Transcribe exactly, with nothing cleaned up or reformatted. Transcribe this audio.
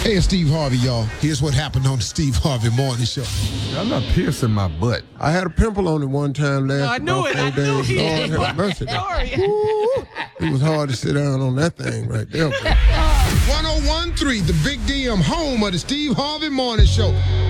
Hey, it's Steve Harvey, y'all. Here's what happened on the Steve Harvey Morning Show. I'm not piercing my butt. I had a pimple on it one time last No, I knew about it. four I knew days. he Lord did. have mercy. Sorry. Ooh, it was hard to sit down on that thing right there. one oh one point three, the Big D M, home of the Steve Harvey Morning Show.